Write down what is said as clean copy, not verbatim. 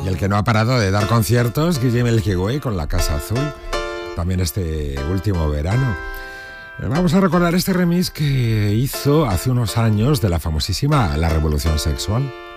el que no ha parado de dar conciertos, Guillem El Higüey, con la Casa Azul, también este último verano. Vamos a recordar este remix que hizo hace unos años de la famosísima La Revolución Sexual.